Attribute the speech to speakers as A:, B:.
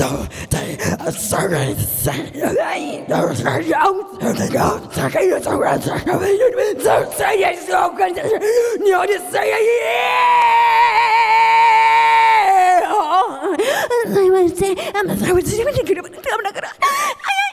A: 在3人然后才开始突然再也是我跟着你有点声音。I was saying, I'm sorry,